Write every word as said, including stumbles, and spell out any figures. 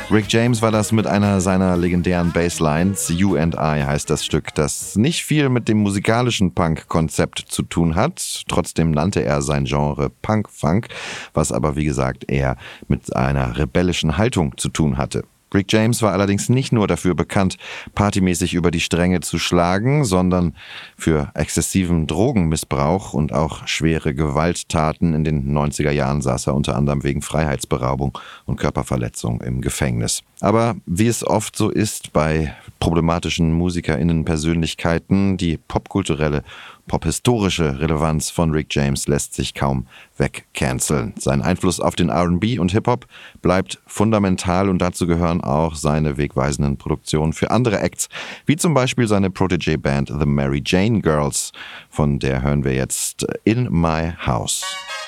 Rick James war das mit einer seiner legendären Basslines. You and I heißt das Stück, das nicht viel mit dem musikalischen Punk-Konzept zu tun hat. Trotzdem nannte er sein Genre Punk-Funk, was aber wie gesagt eher mit einer rebellischen Haltung zu tun hatte. Rick James war allerdings nicht nur dafür bekannt, partymäßig über die Stränge zu schlagen, sondern für exzessiven Drogenmissbrauch und auch schwere Gewalttaten. In den neunziger Jahren saß er unter anderem wegen Freiheitsberaubung und Körperverletzung im Gefängnis. Aber wie es oft so ist bei problematischen MusikerInnen-Persönlichkeiten, die popkulturelle, pophistorische Relevanz von Rick James lässt sich kaum wegcanceln. Sein Einfluss auf den R und B und Hip-Hop bleibt fundamental und dazu gehören auch seine wegweisenden Produktionen für andere Acts, wie zum Beispiel seine Protégé-Band The Mary Jane Girls, von der hören wir jetzt In My House.